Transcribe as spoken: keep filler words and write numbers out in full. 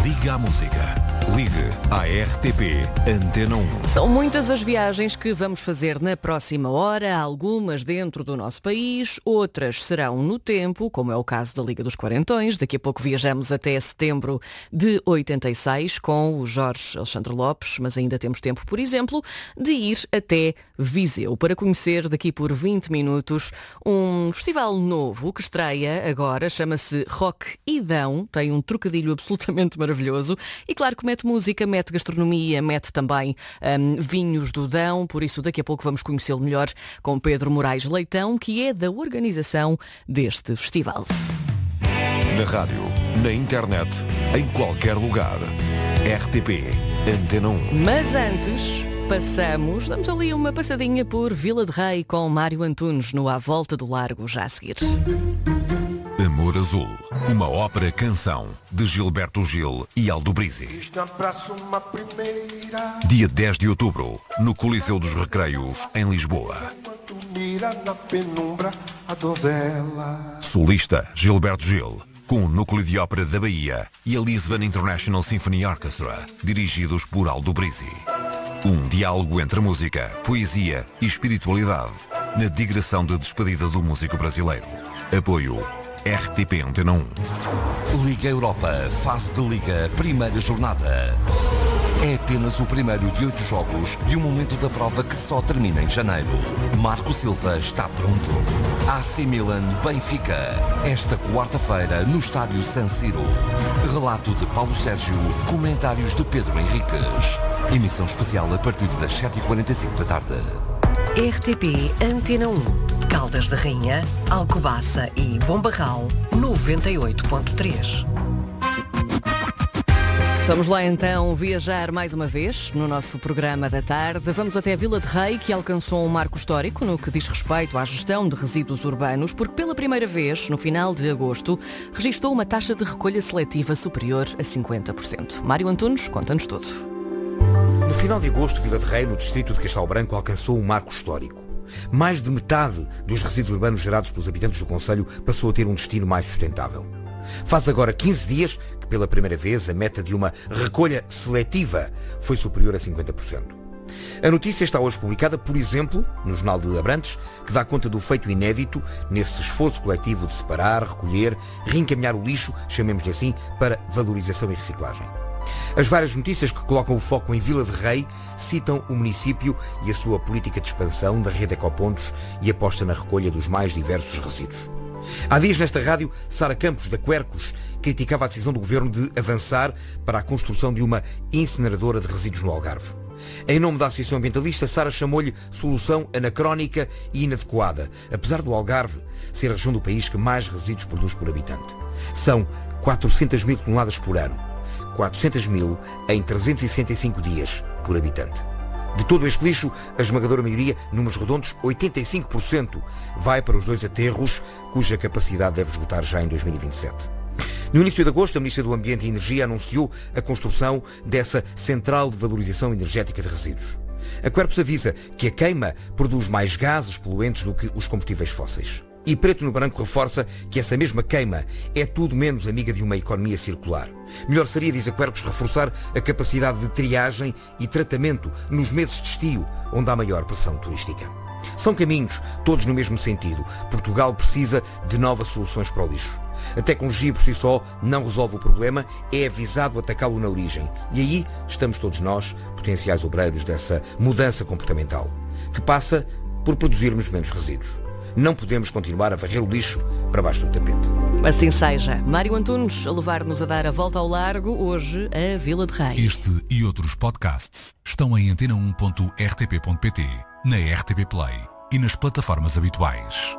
Liga à Música. Ligue à R T P Antena um. São muitas as viagens que vamos fazer na próxima hora, algumas dentro do nosso país, outras serão no tempo, como é o caso da Liga dos Quarentões. Daqui a pouco viajamos até setembro de oitenta e seis com o Jorge Alexandre Lopes, mas ainda temos tempo, por exemplo, de ir até Viseu para conhecer daqui por vinte minutos um festival novo que estreia agora, chama-se Rock Idão, tem um trocadilho absolutamente maravilhoso e claro que mete música, mete gastronomia, mete também um, vinhos do Dão, por isso daqui a pouco vamos conhecê-lo melhor com Pedro Moraes Leitão, que é da organização deste festival. Na rádio, na internet, em qualquer lugar. R T P Antena um. Mas antes, passamos, damos ali uma passadinha por Vila de Rei com Mário Antunes no À Volta do Largo, já a seguir. Amor Azul, uma ópera-canção de Gilberto Gil e Aldo Brizzi. Dia dez de outubro, no Coliseu dos Recreios, em Lisboa. Solista Gilberto Gil, com o Núcleo de Ópera da Bahia e a Lisbon International Symphony Orchestra, dirigidos por Aldo Brizzi. Um diálogo entre música, poesia e espiritualidade, na digressão de despedida do músico brasileiro. Apoio R T P Antena um. Liga Europa, fase de Liga, primeira jornada. É apenas o primeiro de oito jogos de um momento da prova que só termina em janeiro. Marco Silva está pronto. A C Milan Benfica. Esta quarta-feira no estádio San Siro. Relato de Paulo Sérgio, comentários de Pedro Henriques. Emissão especial a partir das sete e quarenta e cinco da tarde. R T P Antena um. Caldas da Rainha, Alcobaça e Bom Barral, noventa e oito ponto três. Vamos lá então viajar mais uma vez no nosso programa da tarde. Vamos até a Vila de Rei, que alcançou um marco histórico no que diz respeito à gestão de resíduos urbanos, porque pela primeira vez, no final de agosto, registrou uma taxa de recolha seletiva superior a cinquenta por cento. Mário Antunes, conta-nos tudo. No final de agosto, Vila de Rei, no distrito de Castelo Branco, alcançou um marco histórico. Mais de metade dos resíduos urbanos gerados pelos habitantes do concelho passou a ter um destino mais sustentável. Faz agora quinze dias que, pela primeira vez, a meta de uma recolha seletiva foi superior a cinquenta por cento. A notícia está hoje publicada, por exemplo, no Jornal de Abrantes, que dá conta do feito inédito nesse esforço coletivo de separar, recolher, reencaminhar o lixo, chamemos-lhe assim, para valorização e reciclagem. As várias notícias que colocam o foco em Vila de Rei citam o município e a sua política de expansão da rede Ecopontos e aposta na recolha dos mais diversos resíduos. Há dias nesta rádio, Sara Campos, da Quercus, criticava a decisão do governo de avançar para a construção de uma incineradora de resíduos no Algarve. Em nome da Associação Ambientalista, Sara chamou-lhe solução anacrónica e inadequada, apesar do Algarve ser a região do país que mais resíduos produz por habitante. São quatrocentas mil toneladas por ano. quatrocentas mil em trezentos e sessenta e cinco dias por habitante. De todo este lixo, a esmagadora maioria, números redondos, oitenta e cinco por cento, vai para os dois aterros, cuja capacidade deve esgotar já em dois mil e vinte e sete. No início de agosto, a Ministra do Ambiente e Energia anunciou a construção dessa Central de Valorização Energética de Resíduos. A Quercus avisa que a queima produz mais gases poluentes do que os combustíveis fósseis. E Preto no Branco reforça que essa mesma queima é tudo menos amiga de uma economia circular. Melhor seria, diz a Quercus, reforçar a capacidade de triagem e tratamento nos meses de estio, onde há maior pressão turística. São caminhos, todos no mesmo sentido. Portugal precisa de novas soluções para o lixo. A tecnologia por si só não resolve o problema, é avisado atacá-lo na origem. E aí estamos todos nós, potenciais obreiros dessa mudança comportamental, que passa por produzirmos menos resíduos. Não podemos continuar a varrer o lixo para baixo do tapete. Assim seja. Mário Antunes a levar-nos a dar a volta ao largo, hoje a Vila de Rei. Este e outros podcasts estão em antena um ponto r t p ponto p t, na R T P Play e nas plataformas habituais.